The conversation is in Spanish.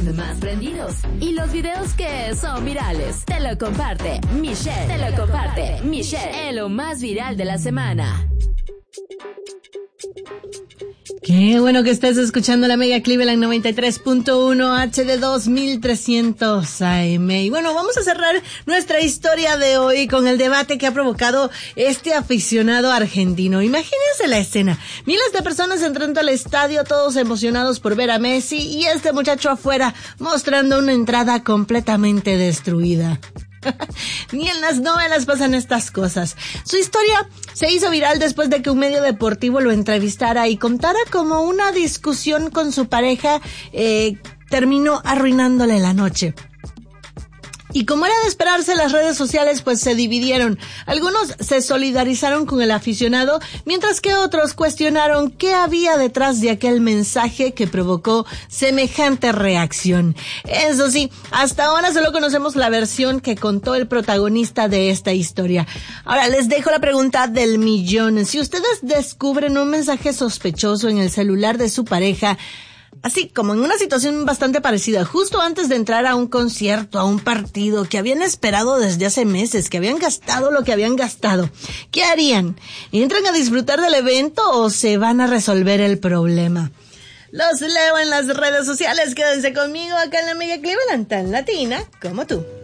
más prendidos y los videos que son virales. Te lo comparte Michelle. Te lo comparte Michelle en lo más viral de la semana. Qué bueno que estés escuchando la Mega Cleveland 93.1 HD 2300 AM. Y bueno, vamos a cerrar nuestra historia de hoy con el debate que ha provocado este aficionado argentino. Imagínense la escena. Miles de personas entrando al estadio, todos emocionados por ver a Messi, y este muchacho afuera mostrando una entrada completamente destruida. Ni en las novelas pasan estas cosas. Su historia se hizo viral después de que un medio deportivo lo entrevistara y contara cómo una discusión con su pareja terminó arruinándole la noche. Y como era de esperarse, las redes sociales pues se dividieron. Algunos se solidarizaron con el aficionado, mientras que otros cuestionaron qué había detrás de aquel mensaje que provocó semejante reacción. Eso sí, hasta ahora solo conocemos la versión que contó el protagonista de esta historia. Ahora les dejo la pregunta del millón. Si ustedes descubren un mensaje sospechoso en el celular de su pareja, así como en una situación bastante parecida, justo antes de entrar a un concierto, a un partido que habían esperado desde hace meses, que habían gastado lo que habían gastado, ¿qué harían? ¿Entran a disfrutar del evento o se van a resolver el problema? Los leo en las redes sociales. Quédense conmigo acá en la Mega Cleveland, tan latina como tú.